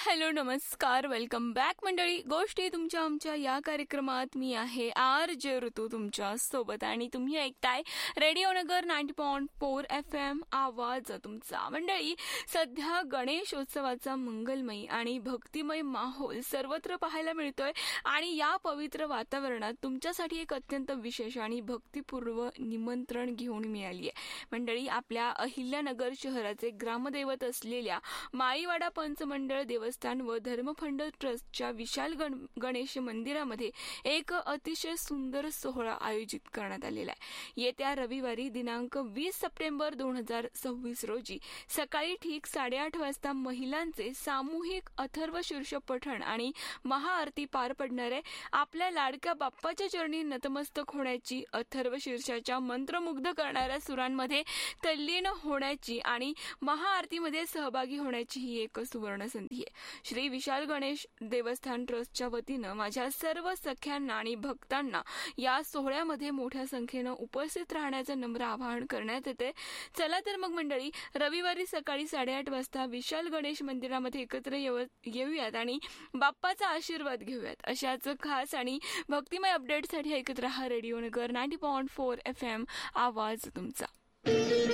Hello नमस्कार welcome back मंडळी. गोष्टी तुमच्या आमच्या या कार्यक्रमात मी आहे RJ ऋतू तुमच्या सोबत आणि तुम्ही ऐकताय रेडिओ नगर 90.4 FM आवाज तुमचा. मंडळी, सध्या गणेशोत्सवाचा मंगलमय आणि भक्तिमय माहोल सर्वत्र पाहायला मिळतोय आणि या पवित्र वातावरणात तुमच्यासाठी एक अत्यंत विशेष आणि भक्तिपूर्व निमंत्रण घेऊन मिळाली आहे. मंडळी, आपल्या अहिल्यानगर शहराचे ग्रामदैवत असलेल्या माईवाडा पंचमंडळ देवस्थान व धर्मफंड ट्रस्टच्या विशाल गणेश मंदिरामध्ये एक अतिशय सुंदर सोहळा आयोजित करण्यात आलेला आहे. येत्या रविवारी दिनांक 20 सप्टेंबर 2026 रोजी सकाळी ठीक 8:30 वाजता महिलांचे सामूहिक अथर्व शीर्ष पठण आणि महाआरती पार पडणार आहे. आपल्या लाडक्या बाप्पाच्या चरणी नतमस्तक होण्याची, अथर्व शीर्षाच्या मंत्रमुग्ध करणाऱ्या सुरांमध्ये तल्लीन होण्याची आणि महाआरतीमध्ये सहभागी होण्याची ही एक सुवर्ण संधी आहे. श्री विशाल गणेश देवस्थान ट्रस्टच्या वतीनं माझ्या सर्व सख्यांना आणि भक्तांना या सोहळ्यामध्ये मोठ्या संख्येनं उपस्थित राहण्याचं नम्र आवाहन करण्यात येते. चला तर मग मंडळी, रविवारी सकाळी 8:30 वाजता विशाल गणेश मंदिरामध्ये एकत्र येऊयात आणि बाप्पाचा आशीर्वाद घेऊयात. अशाच खास आणि भक्तिमय अपडेटसाठी ऐकत रहा रेडिओ नगर 90.4 FM आवाज तुमचा.